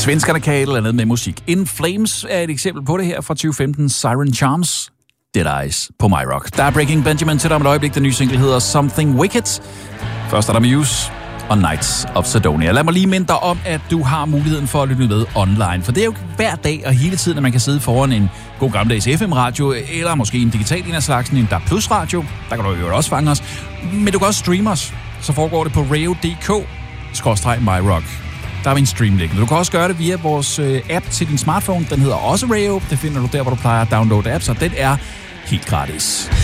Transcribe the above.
Svenskerne kan et eller andet med musik. In Flames er et eksempel på det her fra 2015. Siren Charms, Dead Eyes på My Rock. Der er Breaking Benjamin til dig om et øjeblik. Den nye single hedder Something Wicked. Først er der Muse og Knights of Sidonia. Lad mig lige minde dig om, at du har muligheden for at lytte med online. For det er jo hver dag og hele tiden, at man kan sidde foran en god gammeldags FM-radio, eller måske en digital en af slagsen, en DAB+ radio. Der kan du jo også fange os. Men du kan også streame os. Så foregår det på radio.dk/myrock. Der er en stream liggende. Du kan også gøre det via vores app til din smartphone. Den hedder også Radio. Det finder du der, hvor du plejer at downloade apps, og den er helt gratis.